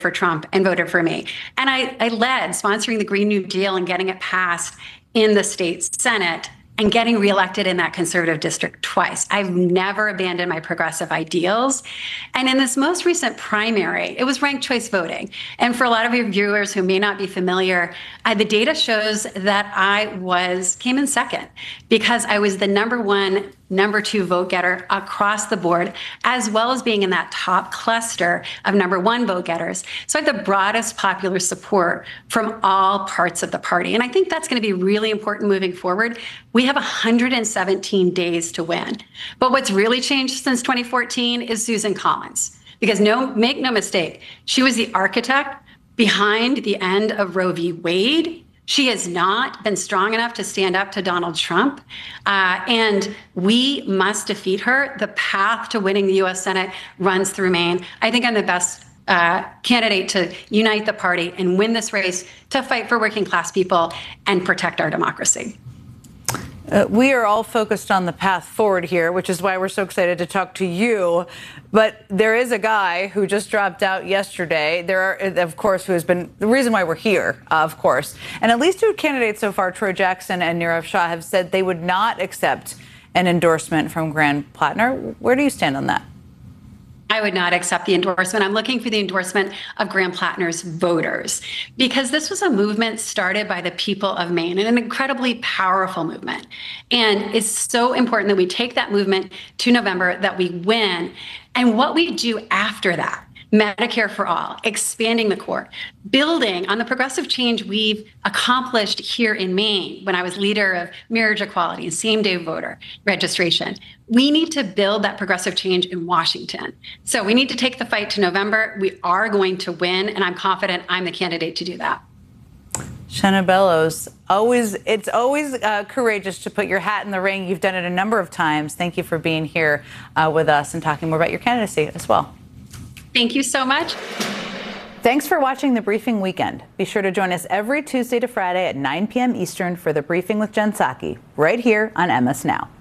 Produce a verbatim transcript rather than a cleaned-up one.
for Trump and voted for me. And I, I led sponsoring the Green New Deal and getting it passed in the state Senate and getting reelected in that conservative district twice. I've never abandoned my progressive ideals. And in this most recent primary, it was ranked choice voting. And for a lot of your viewers who may not be familiar, uh, the data shows that I was came in second because I was the number one, number two vote getter across the board, as well as being in that top cluster of number one vote getters. So I have the broadest popular support from all parts of the party. And I think that's going to be really important moving forward. We have one hundred seventeen days to win. But what's really changed since twenty fourteen is Susan Collins. Because no, make no mistake, she was the architect behind the end of Roe v. Wade. She has not been strong enough to stand up to Donald Trump. Uh, and we must defeat her. The path to winning the U S Senate runs through Maine. I think I'm the best uh, candidate to unite the party and win this race to fight for working class people and protect our democracy. Uh, we are all focused on the path forward here, which is why we're so excited to talk to you. But there is a guy who just dropped out yesterday. There are, of course, who has been the reason why we're here, uh, of course. And at least two candidates so far, Troy Jackson and Nirav Shah, have said they would not accept an endorsement from Graham Plattner. Where do you stand on that? I would not accept the endorsement. I'm looking for the endorsement of Graham Plattner's voters, because this was a movement started by the people of Maine, and an incredibly powerful movement. And it's so important that we take that movement to November, that we win. And what we do after that, Medicare for all, expanding the court, building on the progressive change we've accomplished here in Maine when I was leader of marriage equality and same-day voter registration. We need to build that progressive change in Washington. So we need to take the fight to November. We are going to win, and I'm confident I'm the candidate to do that. Shenna Bellows, always, it's always uh, courageous to put your hat in the ring. You've done it a number of times. Thank you for being here uh, with us and talking more about your candidacy as well. Thank you so much. Thanks for watching The Briefing Weekend. Be sure to join us every Tuesday to Friday at nine p m Eastern for The Briefing with Jen Psaki, right here on M S Now.